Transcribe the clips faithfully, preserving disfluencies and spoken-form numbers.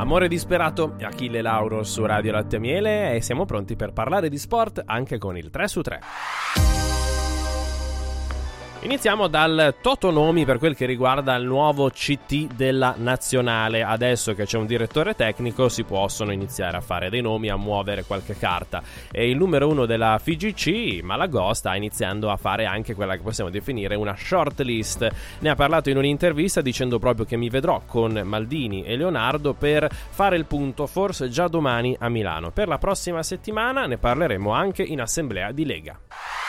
Amore disperato, Achille Lauro su Radio Latte e Miele, e siamo pronti per parlare di sport anche con il tre su tre. Iniziamo dal Totonomi per quel che riguarda il nuovo C T della nazionale. Adesso che c'è un direttore tecnico si possono iniziare a fare dei nomi, a muovere qualche carta, e il numero uno della F I G C, Malagò, sta iniziando a fare anche quella che possiamo definire una short list. Ne ha parlato in un'intervista dicendo proprio che mi vedrò con Maldini e Leonardo per fare il punto, forse già domani a Milano. Per la prossima settimana ne parleremo anche in assemblea di Lega.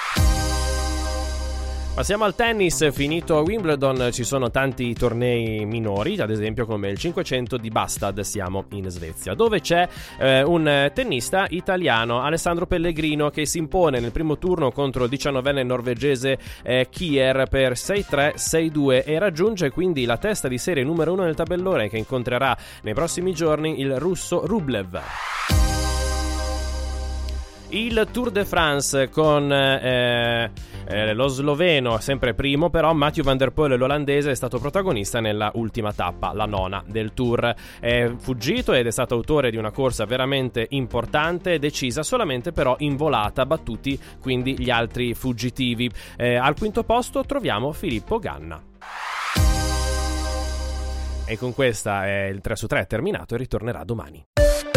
Passiamo al tennis. Finito a Wimbledon ci sono tanti tornei minori, ad esempio come il cinquecento di Bastad, siamo in Svezia, dove c'è eh, un tennista italiano, Alessandro Pellegrino, che si impone nel primo turno contro il diciannovenne norvegese eh, Kier per sei tre sei due e raggiunge quindi la testa di serie numero uno nel tabellone, che incontrerà nei prossimi giorni il russo Rublev. Il Tour de France con eh, eh, lo sloveno sempre primo, però Mathieu van der Poel, l'olandese, è stato protagonista nella ultima tappa, la nona del Tour. È fuggito ed è stato autore di una corsa veramente importante, decisa solamente però in volata, battuti quindi gli altri fuggitivi. Eh, al quinto posto troviamo Filippo Ganna. E con questa è il tre su tre terminato e ritornerà domani.